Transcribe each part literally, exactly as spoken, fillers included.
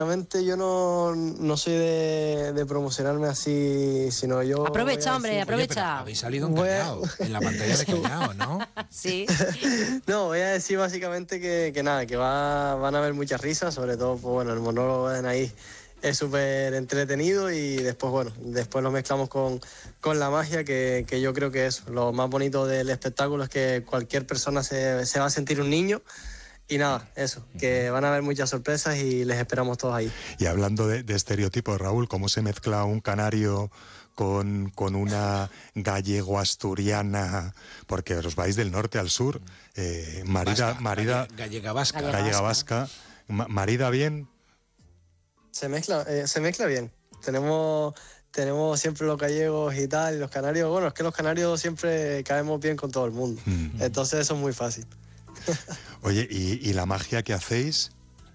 Realmente yo no, no soy de, de promocionarme así, sino yo... Aprovecha, hombre, decir, aprovecha. Oye, pero habéis salido en Callao, en la pantalla de Callao, ¿no? Sí. No, voy a decir básicamente que, que nada, que va, van a haber muchas risas, sobre todo, pues bueno, el monólogo de Anaís es súper entretenido y después, bueno, después lo mezclamos con, con la magia, que, que yo creo que es lo más bonito del espectáculo, es que cualquier persona se, se va a sentir un niño. Y nada, eso, que van a haber muchas sorpresas y les esperamos todos ahí. Y hablando de, de estereotipos, Raúl, ¿cómo se mezcla un canario con, con una gallego-asturiana? Porque os vais del norte al sur. Eh, marida, Vasca, marida, gallega vasca. Gallega gallega vasca. Ma- ¿Marida bien? Se mezcla, eh, se mezcla bien. Tenemos, tenemos siempre los gallegos y tal, y los canarios. Bueno, es que los canarios siempre caemos bien con todo el mundo. Mm. Entonces eso es muy fácil. Oye, ¿y, y la magia que hacéis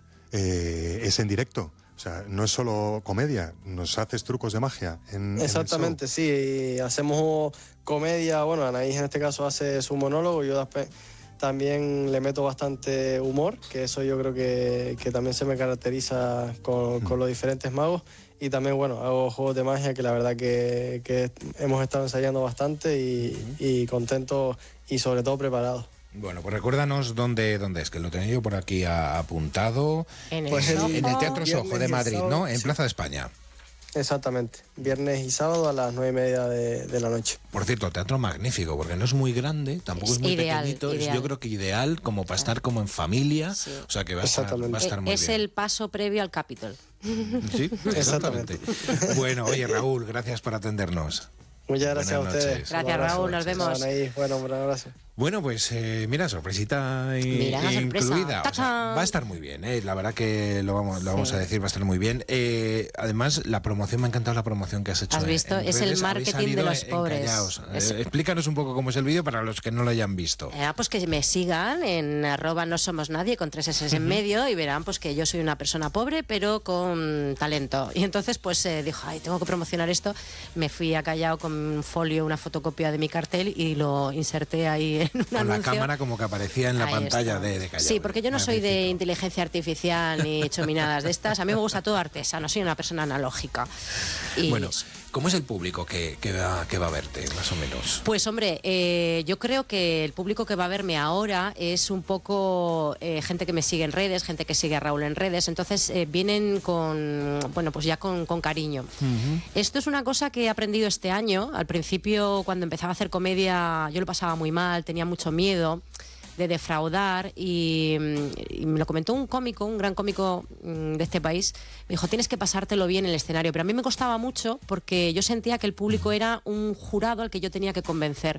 eh, es en directo? O sea, no es solo comedia, nos haces trucos de magia en, Exactamente, en el sí. Hacemos comedia, bueno, Anaís en este caso hace su monólogo, yo después también le meto bastante humor, que eso yo creo que, que también se me caracteriza con, con los diferentes magos. Y también, bueno, hago juegos de magia que la verdad que, que hemos estado ensayando bastante y, y contentos y sobre todo preparados. Bueno, pues recuérdanos dónde, dónde es, que lo tenía yo por aquí a- apuntado. En el Pues el- Soho. En el Teatro Soho de Viernes y Madrid, sábado, ¿no? En sí. Plaza de España. Exactamente, viernes y sábado a las nueve y media de, de la noche. Por cierto, teatro magnífico, porque no es muy grande, tampoco Es es muy ideal, pequeñito, es ideal. yo creo que ideal como para estar como en familia, Sí. o sea que va a estar, Exactamente. va a estar muy Es bien. el paso previo al Capitol. Sí, exactamente. Bueno, oye Raúl, gracias por atendernos. Muchas gracias Buenas a ustedes. noches. Gracias, Un abrazo. Raúl, nos vemos. Anaís, bueno, un abrazo. Bueno, pues eh, mira, sorpresita y- Mira, sorpresa. incluida. O sea, ¡Tachán! va a estar muy bien, ¿eh? La verdad que lo vamos, lo vamos Sí. a decir, va a estar muy bien. Eh, además, la promoción, me ha encantado la promoción que has hecho. ¿Has en- visto? en Es el redes. Habéis marketing de salido los en- pobres. encallaos. Eh, Es- explícanos un poco cómo es el vídeo para los que no lo hayan visto. Eh, pues que me sigan en arroba no somos nadie con tres S en medio y verán pues que yo soy una persona pobre pero con talento. Y entonces pues eh, dijo, ay, tengo que promocionar esto. Me fui a Callao con un folio, una fotocopia de mi cartel y lo inserté ahí en un Con anuncio. la cámara como que aparecía en la Ahí pantalla está. de, de Callao. Sí, porque yo no soy de Magnífico. inteligencia artificial ni chominadas de estas. A mí me gusta todo artesano, soy una persona analógica. Y Bueno, eso. ¿cómo es el público que, que, va, que va a verte, más o menos? Pues hombre, eh, yo creo que el público que va a verme ahora es un poco eh, gente que me sigue en redes, gente que sigue a Raúl en redes, entonces eh, vienen con, bueno, pues ya con, con cariño. Uh-huh. Esto es una cosa que he aprendido este año. Al principio, cuando empezaba a hacer comedia, yo lo pasaba muy mal, tenía mucho miedo de defraudar y, y me lo comentó un cómico, un gran cómico mm, de este país. Me dijo, tienes que pasártelo bien en el escenario, pero a mí me costaba mucho porque yo sentía que el público era un jurado al que yo tenía que convencer.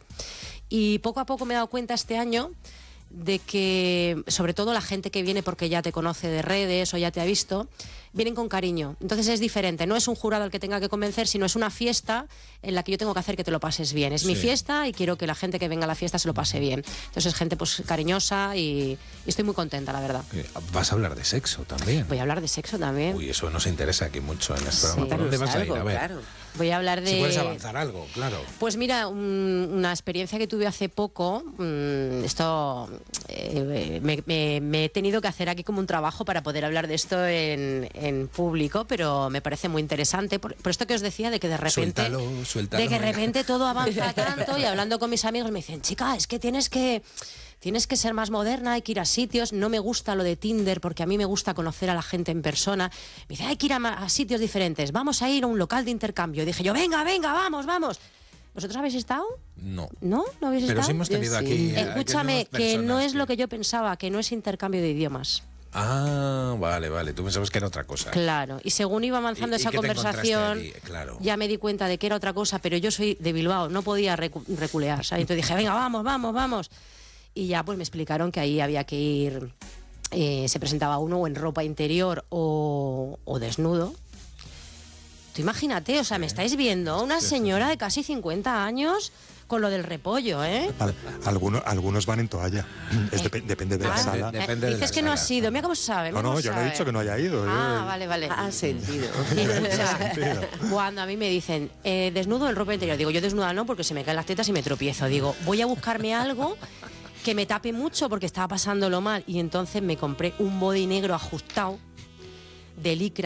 Y poco a poco me he dado cuenta este año de que, sobre todo la gente que viene porque ya te conoce de redes o ya te ha visto, vienen con cariño. Entonces es diferente, no es un jurado al que tenga que convencer, sino es una fiesta en la que yo tengo que hacer que te lo pases bien. Es Sí. mi fiesta y quiero que la gente que venga a la fiesta se lo pase bien. Entonces es gente pues cariñosa y, y estoy muy contenta, la verdad. Eh, Vas a hablar de sexo también. Voy a hablar de sexo también. Uy, eso nos interesa aquí mucho en este programa. Sí. ¿Por dónde vas a ir? A ver. Claro. Voy a hablar de... Si puedes avanzar algo, claro. Pues mira, un- una experiencia que tuve hace poco, mmm, esto eh, me, me- me he tenido que hacer aquí como un trabajo para poder hablar de esto en, en público, pero me parece muy interesante. Por, por esto que os decía de que de repente... Suéltalo, suéltalo. De que de repente todo avanza tanto y hablando con mis amigos me dicen, chica, es que tienes que... Tienes que ser más moderna, hay que ir a sitios. No me gusta lo de Tinder porque a mí me gusta conocer a la gente en persona. Me dice, hay que ir a, ma- a sitios diferentes. Vamos a ir a un local de intercambio. Y dije yo, venga, venga, vamos, vamos. ¿Vosotros habéis estado? No. ¿No? ¿No habéis Pero estado? sí hemos tenido Yo aquí. sí. aquí Escúchame, unas que no personas es lo que yo pensaba, que no es intercambio de idiomas. Ah, vale, vale. Tú pensabas que era otra cosa. Claro, y según iba avanzando ¿Y- y esa qué te encontraste conversación, allí? Claro. ya me di cuenta de que era otra cosa, pero yo soy de Bilbao, no podía recu- reculear, ¿sabes? Entonces dije, venga, vamos, vamos, vamos. Y ya pues me explicaron que ahí había que ir, eh, se presentaba uno o en ropa interior o, o desnudo. Tú imagínate, o sea, me estáis viendo una señora de casi cincuenta años con lo del repollo, ¿eh? Al- algunos, algunos van en toalla. Es depe- depende de la Ah, sala. de- Depende de dices la que no has sala. ido, mira cómo sabe. No, mira no, cómo yo no he sabe. dicho que no haya ido. Ah, yo- vale, vale. Ha sentido. Y, o sea, sentido. cuando a mí me dicen eh, desnudo en ropa interior, digo yo desnuda no porque se me caen las tetas y me tropiezo. Digo, voy a buscarme algo que me tape mucho porque estaba pasándolo mal. Y entonces me compré un body negro ajustado. de licra